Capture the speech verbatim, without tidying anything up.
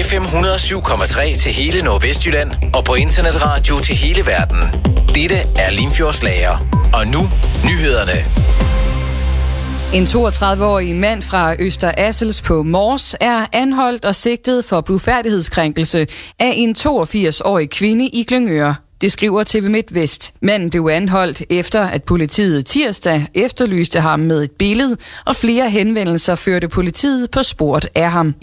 F M et hundrede og syv komma tre til hele Nordvestjylland og på internetradio til hele verden. Dette er Limfjordslager. Og nu nyhederne. En toogtredive-årig mand fra Øster Assels på Mors er anholdt og sigtet for blufærdighedskrænkelse af en toogfirs-årig kvinde i Glyngøre. Det skriver T V MidtVest. Manden blev anholdt efter, at politiet tirsdag efterlyste ham med et billede, og flere henvendelser førte politiet på sporet af ham.